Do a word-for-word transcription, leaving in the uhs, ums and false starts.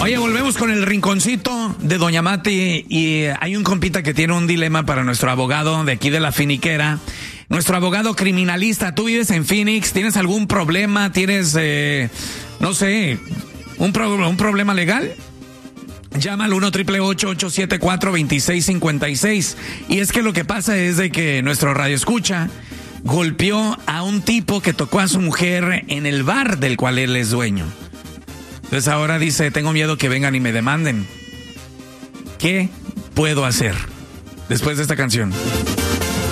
Oye, volvemos con el rinconcito de Doña Mati y hay un compita que tiene un dilema para nuestro abogado de aquí de la Finiquera. Nuestro abogado criminalista, tú vives en Phoenix, ¿tienes algún problema? ¿Tienes, eh, no sé, un, pro- un problema legal? Llama al uno, ocho ocho ocho, ocho siete cuatro, dos seis cinco seis. Y es que lo que pasa es de que nuestro radioescucha golpeó a un tipo que tocó a su mujer en el bar del cual él es dueño. Entonces ahora dice, tengo miedo que vengan y me demanden. ¿Qué puedo hacer? Después de esta canción.